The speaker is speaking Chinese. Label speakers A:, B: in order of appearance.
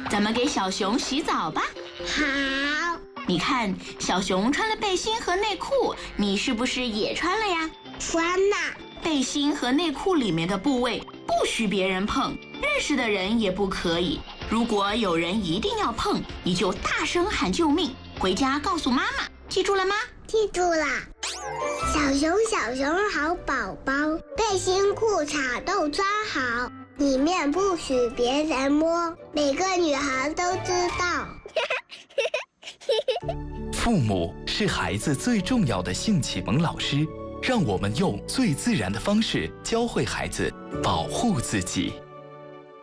A: 咱们给小熊洗澡吧。
B: 好。
A: 你看，小熊穿了背心和内裤，你是不是也穿了呀？
B: 穿了。
A: 背心和内裤里面的部位不许别人碰，认识的人也不可以。如果有人一定要碰，你就大声喊救命，回家告诉妈妈，记住了吗？
B: 记住了。小熊好宝宝，背心裤衩都穿好，里面不许别人摸，每个女孩都知道。
C: 父母是孩子最重要的性启蒙老师，让我们用最自然的方式教会孩子保护自己。